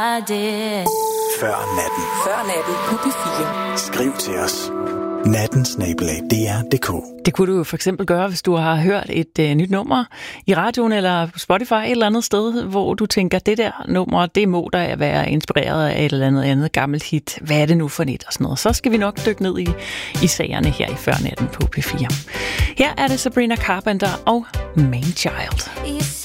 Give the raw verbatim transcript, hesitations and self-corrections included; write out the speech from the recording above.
Før natten. Før natten på P fire. Skriv til os. natten snabel-a d r punktum d k. Det kunne du jo for eksempel gøre, hvis du har hørt et øh, nyt nummer i radioen eller på Spotify et eller andet sted, hvor du tænker, det der nummer, det må der være inspireret af et eller andet andet gammelt hit. Hvad er det nu for net og sådan noget? Så skal vi nok dykke ned i, i sagerne her i Før natten på P fire. Her er det Sabrina Carpenter og Manchild.